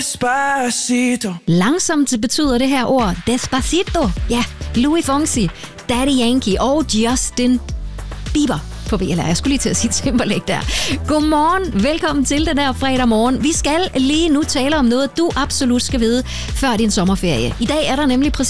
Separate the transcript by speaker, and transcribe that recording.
Speaker 1: Despacito.
Speaker 2: Langsomt betyder det her ord Despacito. Ja, Louis Fonsi, Daddy Yankee og Justin Bieber på VLR. Jeg skulle lige til at sige Timberlake der. Godmorgen, velkommen til den her fredag morgen. Vi skal lige nu tale om noget, du absolut skal vide før din sommerferie. I dag er der nemlig præcis